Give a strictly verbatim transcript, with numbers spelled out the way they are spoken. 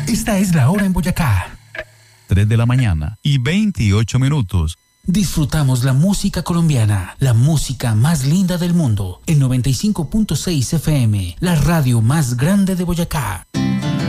Esta es la hora en Boyacá. tres de la mañana y veintiocho minutos. Disfrutamos la música colombiana, la música más linda del mundo. El noventa y cinco punto seis F M, la radio más grande de Boyacá.